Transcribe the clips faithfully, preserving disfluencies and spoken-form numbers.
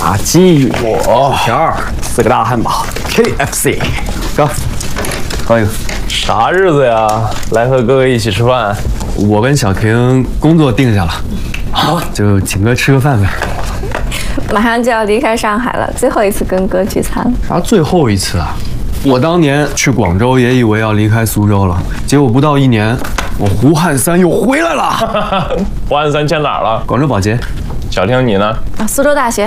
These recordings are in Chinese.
炸鸡、薯条、四个大汉堡 ，K F C， 哥，喝一个。 啥日子呀？来和哥哥一起吃饭？ 我跟小婷工作定下了，好，就请哥吃个饭呗。 马上就要离开上海了，最后一次跟哥聚餐。 啥最后一次啊？我当年去广州也以为要离开苏州了，结果不到一年，我胡汉三又回来了。 胡汉三迁哪儿了？ 广州保洁。 小婷你呢？ 啊，苏州大学。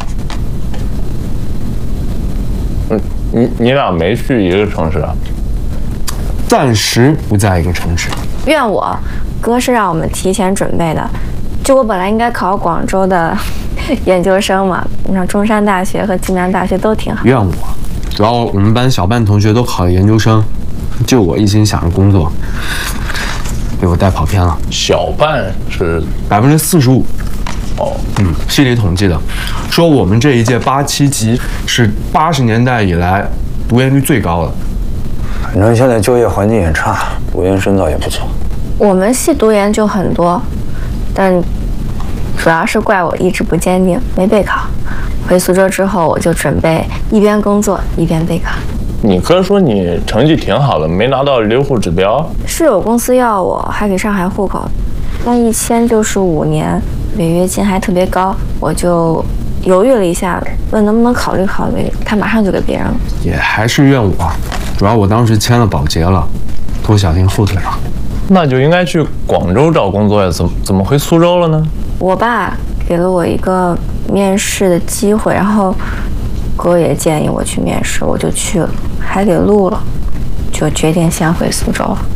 嗯，你你俩没去一个城市啊？ 暂时不在一个城市。 怨我，哥是让我们提前准备的。就我本来应该考广州的研究生嘛，你看中山大学和暨南大学都挺好。 怨我，主要我们班小半同学都考了研究生，就我一心想着工作，被我带跑偏了。 小半是百分之四十五。 哦， 嗯，系里统计的，说我们这一届八七级是八十年代以来读研率最高的。 反正现在就业环境也差，读研深造也不错。 我们系读研就很多，但主要是怪我意志不坚定，没备考。回苏州之后，我就准备一边工作一边备考。 你哥说你成绩挺好的，没拿到留户指标？ 是有公司要我，还给上海户口，但一签就是五年，违约金还特别高，我就犹豫了一下，问能不能考虑考虑，他马上就给别人了。 也还是怨我，主要我当时签了保洁了，拖小婷后腿了。 那就应该去广州找工作呀，怎么怎么回苏州了呢？ 我爸给了我一个面试的机会，然后哥也建议我去面试，我就去了，还给录了，就决定先回苏州了。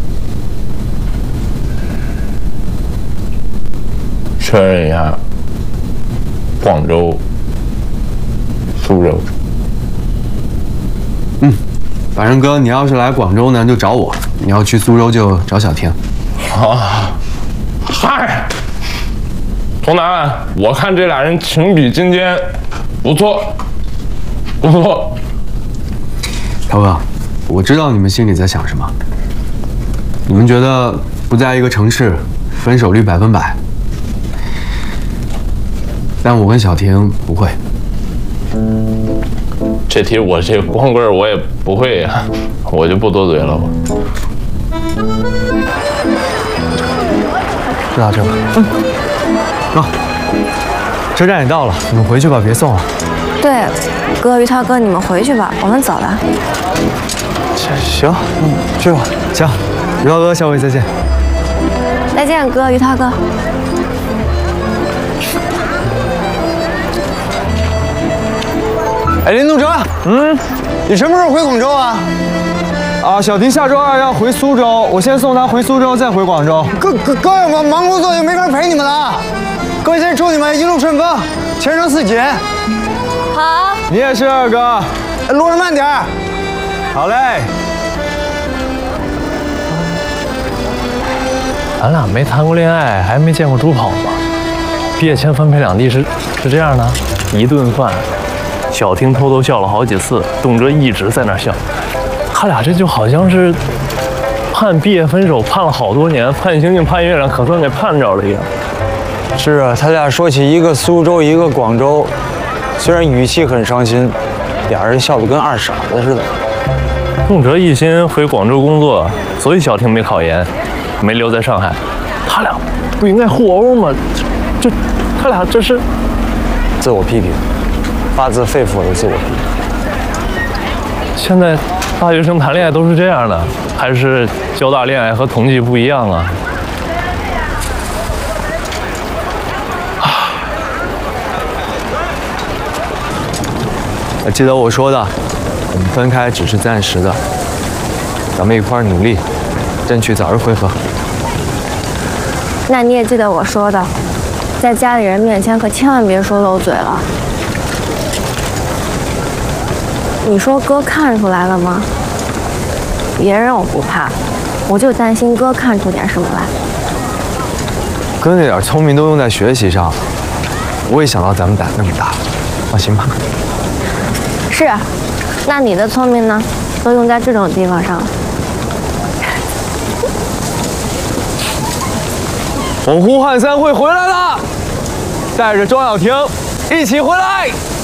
确认一下，广州、苏州。 嗯，反正哥，你要是来广州呢，就找我；你要去苏州，就找小婷。 啊，嗨，童楠，我看这俩人情比金坚，不错，不错。 涛哥，我知道你们心里在想什么。你们觉得不在一个城市，分手率百分百。但我跟小婷不会。 这题我这光棍我也不会呀，我就不多嘴了吧。 就到这吧。嗯。哥，车站也到了，你们回去吧，别送了。 对，哥，于涛哥，你们回去吧，我们走了。 行，嗯，去吧。行，于涛哥，下回再见。 再见，哥，于涛哥。 哎，林东哲，嗯，你什么时候回广州啊？ 啊，小婷下周二要回苏州，我先送她回苏州，再回广州。 哥哥哥要忙忙工作，就没法陪你们了。哥先祝你们一路顺风，前程似锦。 好， 你也是，二哥。 路上慢点。 好嘞。 咱俩没谈过恋爱，还没见过猪跑吗？毕业前分配两地是是这样的，一顿饭。小婷偷偷笑了好几次，董哲一直在那笑。他俩这就好像是判毕业分手，判了好多年，判星星判月亮，可算给判着了一样。 是啊，他俩说起一个苏州，一个广州，虽然语气很伤心，俩人笑得跟二傻子似的。 董哲一心回广州工作，所以小婷没考研，没留在上海。他俩不应该互殴吗？这这，他俩这是自我批评。发自肺腑的自我批评。 现在大学生谈恋爱都是这样的，还是交大恋爱和同济不一样啊？ 记得我说的，我们分开只是暂时的，咱们一块儿努力，争取早日会合。 那你也记得我说的，在家里人面前可千万别说漏嘴了。你说哥看出来了吗？别人我不怕，我就担心哥看出点什么来。 哥那点聪明都用在学习上，我没想到咱们胆那么大，放心吧。 是，那你的聪明呢？都用在这种地方上了。 我胡汉三会回来了，带着庄小婷一起回来。